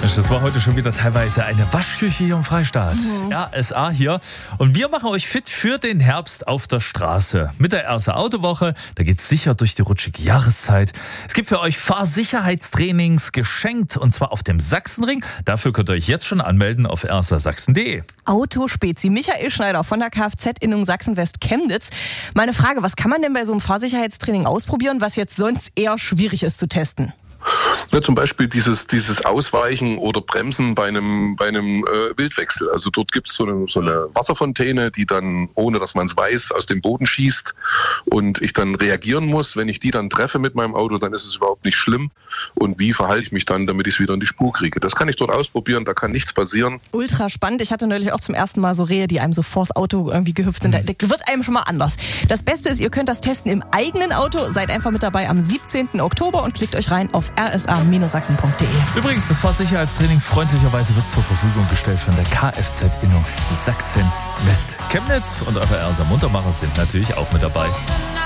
Das war heute schon wieder teilweise eine Waschküche hier im Freistaat. RSA hier. Und wir machen euch fit für den Herbst auf der Straße. Mit der RSA Autowoche, da geht's sicher durch die rutschige Jahreszeit. Es gibt für euch Fahrsicherheitstrainings geschenkt und zwar auf dem Sachsenring. Dafür könnt ihr euch jetzt schon anmelden auf rsasachsen.de. Autospezi Michael Schneider von der Kfz-Innung Sachsen-West Chemnitz. Meine Frage, was kann man denn bei so einem Fahrsicherheitstraining ausprobieren, was jetzt sonst eher schwierig ist zu testen? Ja, zum Beispiel dieses Ausweichen oder Bremsen bei einem Wildwechsel. Also dort gibt es so eine Wasserfontäne, die dann, ohne dass man es weiß, aus dem Boden schießt und ich dann reagieren muss. Wenn ich die dann treffe mit meinem Auto, dann ist es überhaupt nicht schlimm. Und wie verhalte ich mich dann, damit ich es wieder in die Spur kriege? Das kann ich dort ausprobieren, da kann nichts passieren. Ultra spannend. Ich hatte neulich auch zum ersten Mal so Rehe, die einem so vors Auto irgendwie gehüpft sind. Da wird einem schon mal anders. Das Beste ist, ihr könnt das testen im eigenen Auto. Seid einfach mit dabei am 17. Oktober und klickt euch rein auf rsa-sachsen.de. Übrigens, das Fahrsicherheitstraining freundlicherweise wird zur Verfügung gestellt von der Kfz-Innung Sachsen-West Chemnitz. Und eure RSA Muntermacher sind natürlich auch mit dabei.